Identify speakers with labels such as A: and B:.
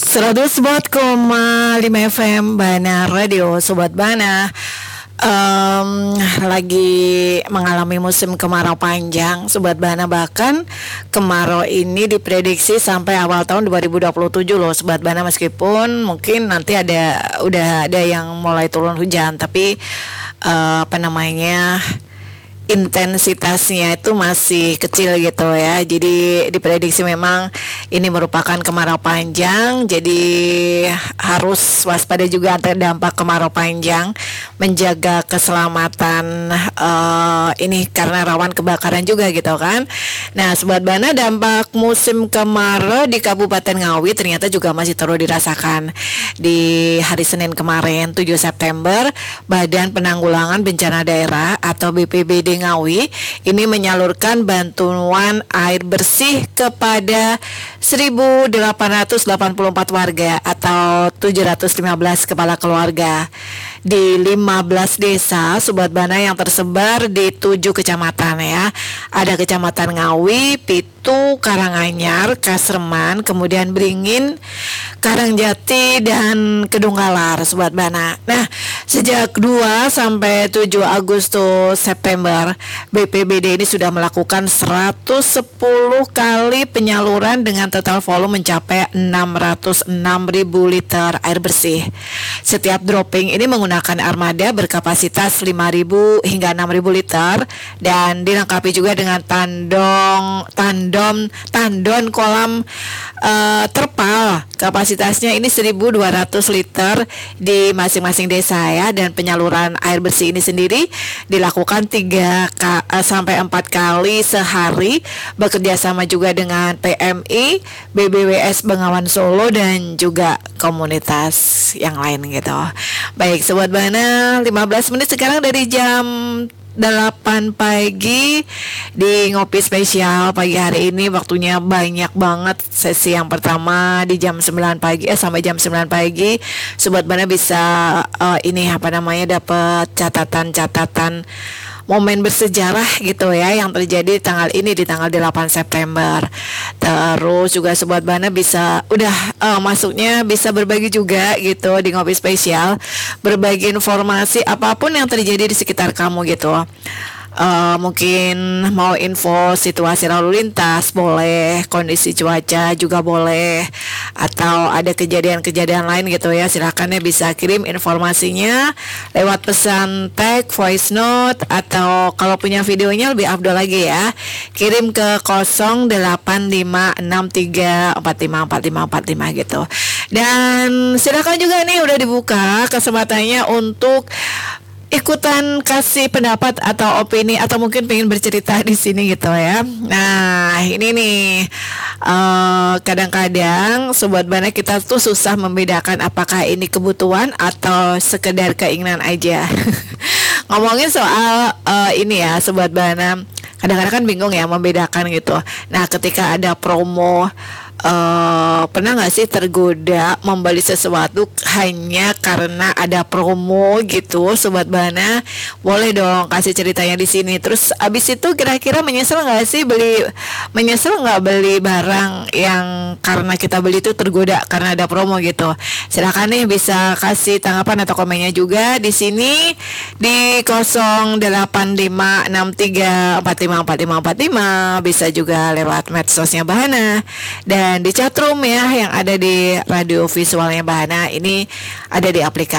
A: 104,5 FM Bana Radio. Sobat Bana, lagi mengalami musim kemarau panjang, Sobat Bana. Bahkan kemarau ini diprediksi sampai awal tahun 2027 loh, Sobat Bana. Meskipun mungkin nanti udah ada yang mulai turun hujan, tapi intensitasnya itu masih kecil gitu ya. Jadi diprediksi memang ini merupakan kemarau panjang, jadi harus waspada juga antara dampak kemarau panjang, menjaga keselamatan ini karena rawan kebakaran juga gitu kan. Nah, Sobat Bana, dampak musim kemarau di Kabupaten Ngawi ternyata juga masih terus dirasakan. Di hari Senin kemarin 7 September, Badan Penanggulangan Bencana Daerah atau BPBD Ngawi ini menyalurkan bantuan air bersih kepada 1.884 warga atau 715 kepala keluarga di 15 desa, Sobat Bana, yang tersebar di 7 kecamatan ya. Ada Kecamatan Ngawi, Pitu, Karanganyar, Kasreman, kemudian Beringin, Karangjati, dan Kedunggalar, Sobat Bana. Nah, sejak 2 sampai 7 Agustus September, BPBD ini sudah melakukan 110 kali penyaluran dengan total volume mencapai 606.000 liter air bersih. Setiap dropping ini menggunakan armada berkapasitas 5.000 hingga 6.000 liter dan dilengkapi juga dengan tandon kolam terpal. Kapasitasnya ini 1.200 liter di masing-masing desa ya, dan penyaluran air bersih ini sendiri dilakukan 3 sampai 4 kali sehari, bekerja sama juga dengan PMI, BBWS Bengawan Solo, dan juga komunitas yang lain gitu. Baik, Sobat Bana, 15 menit sekarang dari jam 8 pagi di Ngopi Spesial pagi hari ini. Waktunya banyak banget. Sesi yang pertama di jam 9 pagi sampai jam 9 pagi Sobat Bana bisa dapat catatan-catatan momen bersejarah gitu ya yang terjadi di tanggal 8 September. Terus juga Sobat Bana bisa masuknya bisa berbagi juga gitu di Ngopi Spesial, berbagi informasi apapun yang terjadi di sekitar kamu gitu. Mungkin mau info situasi lalu lintas boleh, kondisi cuaca juga boleh, atau ada kejadian-kejadian lain gitu ya, silakan ya bisa kirim informasinya lewat pesan tag, voice note, atau kalau punya videonya lebih afdol lagi ya, kirim ke 085634545445 gitu. Dan silakan juga nih udah dibuka kesempatannya untuk ikutan kasih pendapat atau opini atau mungkin pengen bercerita di sini gitu ya. Nah, ini nih kadang-kadang Sobat Bana kita tuh susah membedakan apakah ini kebutuhan atau sekedar keinginan aja. Ngomongin soal ini ya Sobat Bana, kadang-kadang kan bingung ya membedakan gitu. Nah, ketika ada promo, pernah gak sih tergoda membeli sesuatu hanya karena ada promo gitu, Sobat Bana? Boleh dong kasih ceritanya di sini. Terus abis itu kira-kira menyesal nggak beli barang yang karena kita beli itu tergoda karena ada promo gitu? Silakan nih bisa kasih tanggapan atau komennya juga di sini di 085634545545, bisa juga lewat medsosnya Bahana, dan di chatroom ya yang ada di radio visualnya Bahana, ini ada di aplikasi